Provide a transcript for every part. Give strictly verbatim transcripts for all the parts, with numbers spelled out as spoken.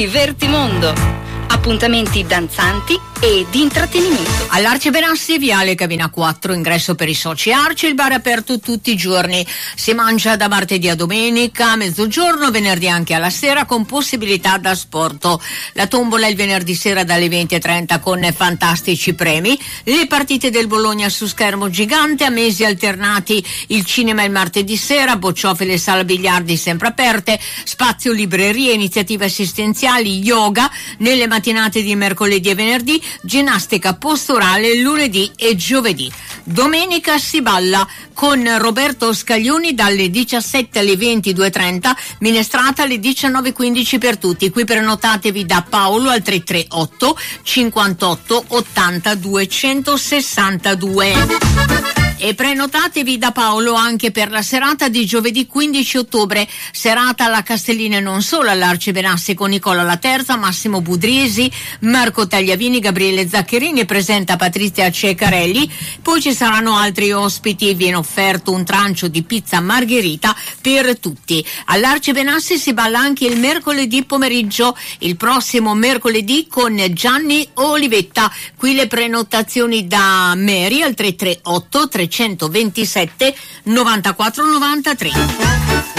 Divertimondo, appuntamenti danzanti e di intrattenimento. All'Arci Benassi, viale Cavina quattro, ingresso per i soci Arci, il bar è aperto tutti i giorni. Si mangia da martedì a domenica, a mezzogiorno, venerdì anche alla sera con possibilità da asporto. La tombola il venerdì sera dalle venti e trenta con fantastici premi. Le partite del Bologna su schermo gigante, a mesi alternati il cinema il martedì sera, bocciofile e sala biliardi sempre aperte, spazio librerie, iniziative assistenziali, yoga nelle mattinate di mercoledì e venerdì, ginnastica posturale lunedì e giovedì. Domenica si balla con Roberto Scaglioni dalle diciassette alle ventidue e trenta, minestrata alle diciannove e quindici per tutti. Qui prenotatevi da Paolo al tre tre otto cinquantotto ottanta duecentosessantadue. E prenotatevi da Paolo anche per la serata di giovedì quindici ottobre, serata alla Castellina e non solo, all'Arci Benassi con Nicola La Terza, Massimo Budriesi, Marco Tagliavini, Gabriele Zaccherini, presenta Patrizia Ceccarelli. Poi ci saranno altri ospiti, viene offerto un trancio di pizza margherita per tutti. All'Arci Benassi si balla anche il mercoledì pomeriggio, il prossimo mercoledì con Gianni Olivetta. Qui le prenotazioni da Mary al tre tre otto trecentoventisette novantaquattro novantatré.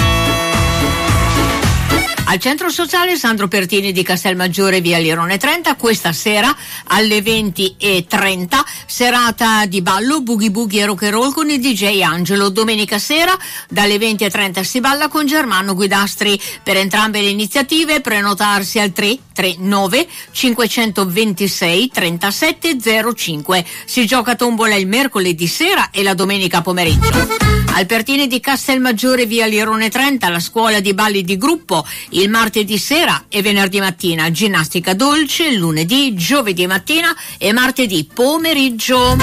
Al centro sociale Sandro Pertini di Castelmaggiore, via Lirone trenta, questa sera alle venti e trenta, serata di ballo, boogie boogie e rock and roll con il D J Angelo. Domenica sera dalle venti e trenta si balla con Germano Guidastri. Per entrambe le iniziative prenotarsi al tre tre nove cinquecentoventisei trentasette zero cinque. Si gioca tombola il mercoledì sera e la domenica pomeriggio. Al Pertini di Castelmaggiore, via Lirone trenta, la scuola di balli di gruppo il martedì sera e venerdì mattina, ginnastica dolce, lunedì, giovedì mattina e martedì pomeriggio.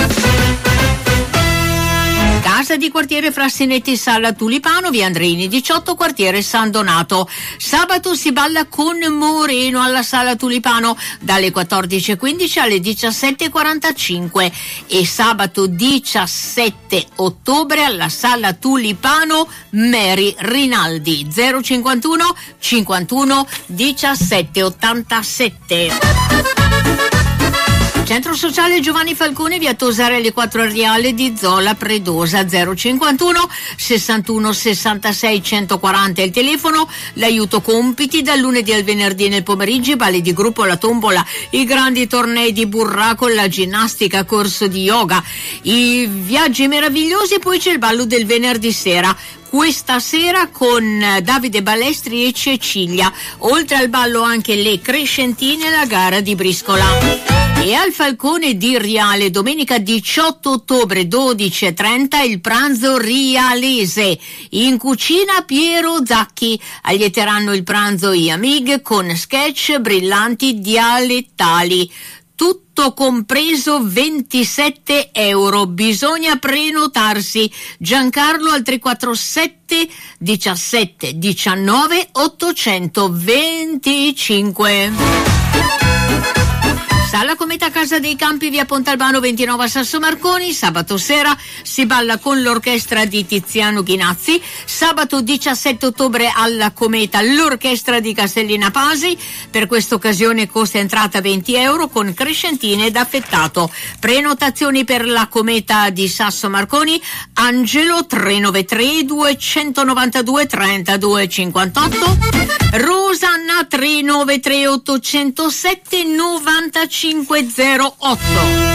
Casa di quartiere Frassinetti, Sala Tulipano, via Andreini diciotto, quartiere San Donato. Sabato si balla con Moreno alla Sala Tulipano dalle quattordici e quindici alle diciassette e quarantacinque e sabato diciassette ottobre alla Sala Tulipano Mary Rinaldi zero cinquantuno cinquantuno diciassette ottantasette. Centro sociale Giovanni Falcone, via Tosarelli quattro Ariale di Zola Predosa zero cinquantuno sessantuno sessantasei centoquaranta il telefono. L'aiuto compiti dal lunedì al venerdì nel pomeriggio, balli di gruppo, la tombola, i grandi tornei di burraco, la ginnastica, corso di yoga, i viaggi meravigliosi, poi c'è il ballo del venerdì sera. Questa sera con Davide Balestri e Cecilia, oltre al ballo anche le crescentine e la gara di briscola. E al Falcone di Riale domenica diciotto ottobre dodici e trenta il pranzo rialese. In cucina Piero Zacchi allieteranno il pranzo i Amig con sketch brillanti dialettali. Tutto compreso ventisette euro, bisogna prenotarsi. Giancarlo al tre quattro sette diciassette diciannove ottocentoventicinque. Sala Cometa Casa dei Campi, via Pontalbano ventinove a Sasso Marconi. Sabato sera si balla con l'orchestra di Tiziano Ghinazzi. Sabato diciassette ottobre alla Cometa l'orchestra di Castellina Pasi. Per questa occasione costa entrata venti euro con crescentine ed affettato. Prenotazioni per la Cometa di Sasso Marconi. Angelo tre nove tre duecentonovantadue trentadue cinquantotto. Rosanna tre nove tre ottocentosette novantacinque zero otto.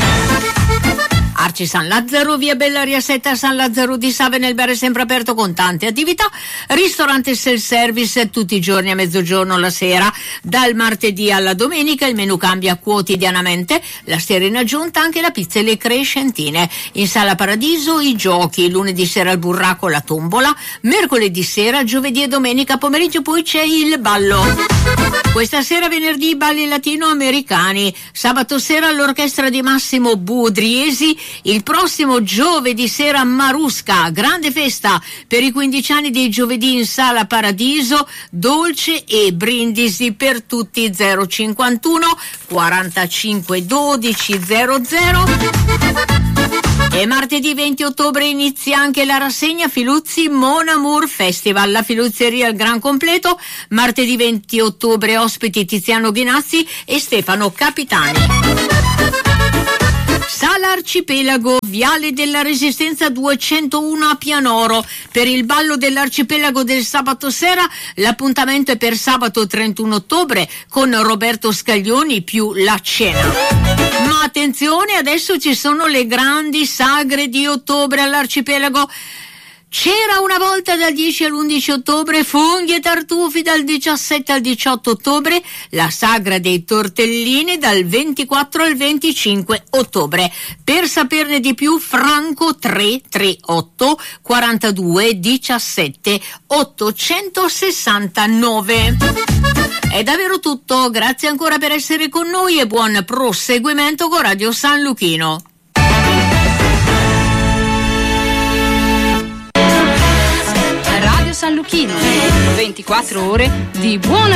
Arci San Lazzaro, via Bellaria sette a San Lazzaro di Savena, il bar è sempre aperto con tante attività, ristorante self-service tutti i giorni a mezzogiorno la sera, dal martedì alla domenica il menù cambia quotidianamente, la sera in aggiunta anche la pizza e le crescentine. In Sala Paradiso i giochi, lunedì sera il burraco, la tombola, mercoledì sera, giovedì e domenica pomeriggio poi c'è il ballo. Questa sera venerdì i balli latinoamericani, sabato sera l'orchestra di Massimo Budriesi, il prossimo giovedì sera Marusca, grande festa per i quindici anni dei giovedì in Sala Paradiso, dolce e brindisi per tutti. Zero cinquantuno quarantacinque dodici zero zero. E martedì venti ottobre inizia anche la rassegna Filuzzi Mon Amour Festival, la Filuzzeria al gran completo. Martedì venti ottobre ospiti Tiziano Ghinazzi e Stefano Capitani. Sala Arcipelago, Viale della Resistenza duecentouno a Pianoro. Per il ballo dell'Arcipelago del sabato sera, l'appuntamento è per sabato trentuno ottobre con Roberto Scaglioni più la cena. Ma attenzione, adesso ci sono le grandi sagre di ottobre all'Arcipelago. C'era una volta dal dieci all'undici ottobre, funghi e tartufi dal diciassette al diciotto ottobre, la sagra dei tortellini dal ventiquattro al venticinque ottobre. Per saperne di più, Franco tre tre otto quarantadue diciassette ottocentosessantanove. È davvero tutto, grazie ancora per essere con noi e buon proseguimento con Radio San Luchino. Radio San Luchino, ventiquattro ore di buona